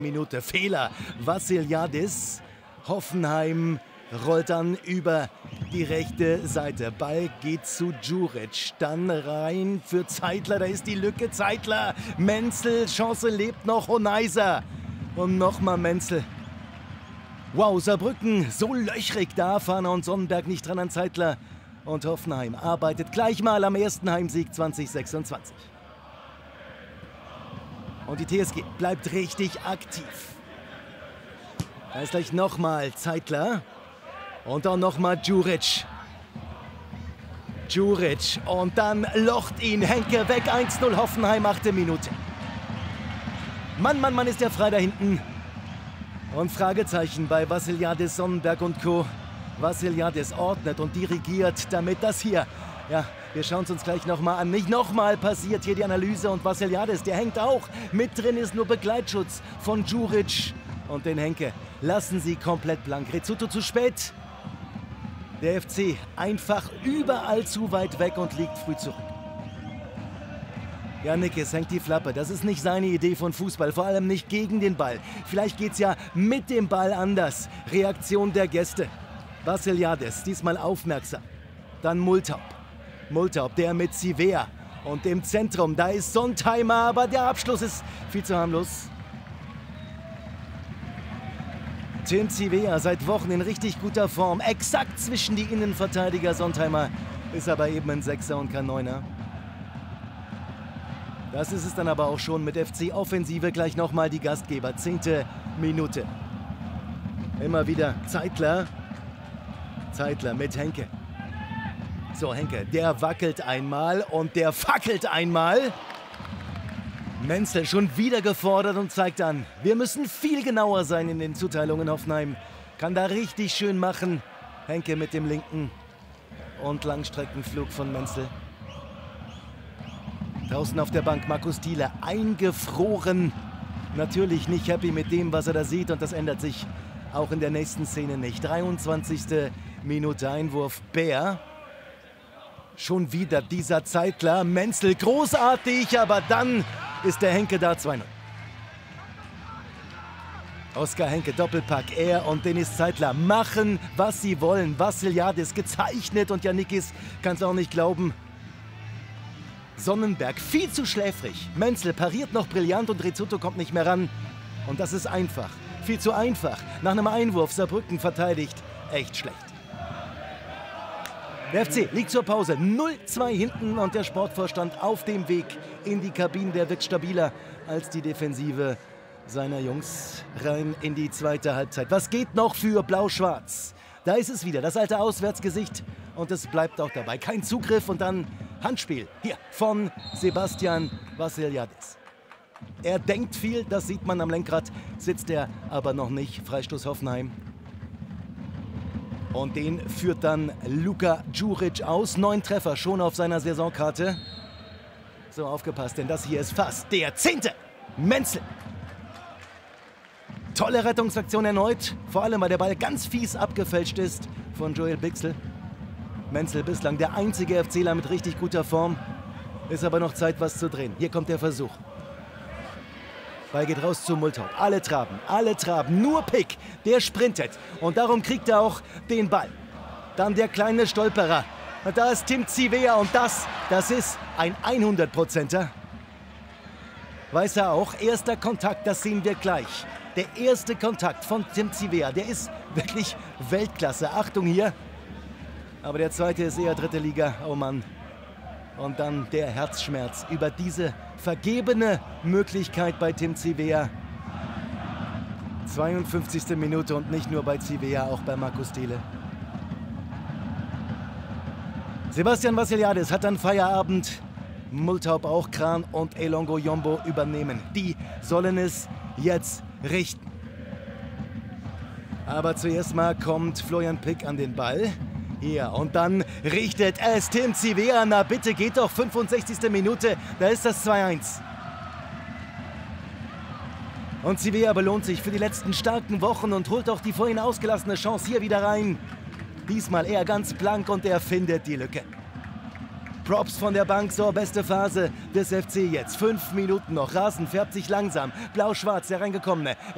Minute Fehler. Vassiliadis. Hoffenheim rollt dann über die rechte Seite. Ball geht zu Djuric. Dann rein für Zeitler. Da ist die Lücke. Zeitler. Menzel. Chance lebt noch. Oneiser. Und nochmal Menzel. Wow, Saarbrücken so löchrig. Da Fahner und Sonnenberg nicht dran an Zeitler. Und Hoffenheim arbeitet gleich mal am ersten Heimsieg 2026. Und die TSG bleibt richtig aktiv. Da ist gleich nochmal Zeitler. Und dann nochmal Djuric. Djuric. Und dann locht ihn Henke weg. 1-0 Hoffenheim, 8. Minute. Mann, ist der frei da hinten. Und Fragezeichen bei Vassiliadis, Sonnenberg und Co. Vassiliadis ordnet und dirigiert, damit das hier... Ja, wir schauen es uns gleich nochmal an. Nicht nochmal passiert hier die Analyse und Vassiliadis, der hängt auch. Mit drin ist nur Begleitschutz von Djuric und den Henke. Lassen sie komplett blank. Rizzuto zu spät. Der FC einfach überall zu weit weg und liegt früh zurück. Ja, Nickes hängt die Flappe. Das ist nicht seine Idee von Fußball, vor allem nicht gegen den Ball. Vielleicht geht's ja mit dem Ball anders. Reaktion der Gäste. Vassiliadis, diesmal aufmerksam. Dann Multaub. Multaub, der mit Sivea. Und im Zentrum, da ist Sontheimer, aber der Abschluss ist viel zu harmlos. Tim Sivea seit Wochen in richtig guter Form. Exakt zwischen die Innenverteidiger. Sontheimer ist aber eben ein Sechser und kein Neuner. Das ist es dann aber auch schon mit FC-Offensive. Gleich nochmal die Gastgeber. 10. Minute. Immer wieder Zeitler. Zeitler mit Henke. So, Henke, der wackelt einmal und der fackelt einmal. Menzel schon wieder gefordert und zeigt an, wir müssen viel genauer sein in den Zuteilungen. Hoffenheim kann da richtig schön machen. Henke mit dem linken und Langstreckenflug von Menzel. Draußen auf der Bank Markus Thiele eingefroren. Natürlich nicht happy mit dem, was er da sieht, und das ändert sich auch in der nächsten Szene nicht. 23. Minute Einwurf Bär. Schon wieder dieser Zeitler. Menzel großartig, aber dann ist der Henke da. 2-0. Oskar Henke, Doppelpack. Er und Dennis Zeitler machen, was sie wollen. Vassiliadis gezeichnet und Janikis kann es auch nicht glauben. Sonnenberg viel zu schläfrig. Menzel pariert noch brillant und Rizzuto kommt nicht mehr ran. Und das ist einfach. Viel zu einfach. Nach einem Einwurf Saarbrücken verteidigt. Echt schlecht. Der FC liegt zur Pause 0-2 hinten und der Sportvorstand auf dem Weg in die Kabine. Der wirkt stabiler als die Defensive seiner Jungs rein in die zweite Halbzeit. Was geht noch für Blau-Schwarz? Da ist es wieder, das alte Auswärtsgesicht, und es bleibt auch dabei. Kein Zugriff und dann Handspiel hier von Sebastian Vassiliadis. Er denkt viel, das sieht man am Lenkrad, sitzt er aber noch nicht. Freistoß Hoffenheim. Und den führt dann Luka Djuric aus. 9 Treffer schon auf seiner Saisonkarte. So, aufgepasst, denn das hier ist fast der 10. Menzel. Tolle Rettungsaktion erneut. Vor allem, weil der Ball ganz fies abgefälscht ist von Joel Bixel. Menzel bislang der einzige FCler mit richtig guter Form. Ist aber noch Zeit, was zu drehen. Hier kommt der Versuch. Ball geht raus zu Multaub. Alle traben. Nur Pick, der sprintet. Und darum kriegt er auch den Ball. Dann der kleine Stolperer. Und da ist Tim Sivea und das ist ein 100%er. Weiß er auch, erster Kontakt, das sehen wir gleich. Der erste Kontakt von Tim Sivea, der ist wirklich Weltklasse. Achtung hier. Aber der zweite ist eher dritte Liga. Oh Mann. Und dann der Herzschmerz über diese vergebene Möglichkeit bei Tim Sivea. 52. Minute und nicht nur bei Sivea, auch bei Markus Thiele. Sebastian Vassiliadis hat dann Feierabend. Multaub auch, Kran und Elongo Yombo übernehmen. Die sollen es jetzt richten. Aber zuerst mal kommt Florian Pick an den Ball. Hier, und dann richtet es Tim Sivea. Na bitte, geht doch. 65. Minute, da ist das 2-1. Und Sivea belohnt sich für die letzten starken Wochen und holt auch die vorhin ausgelassene Chance hier wieder rein. Diesmal er ganz blank und er findet die Lücke. Props von der Bank, so beste Phase des FC jetzt. 5 Minuten noch, Rasen färbt sich langsam. Blau-Schwarz, der reingekommene.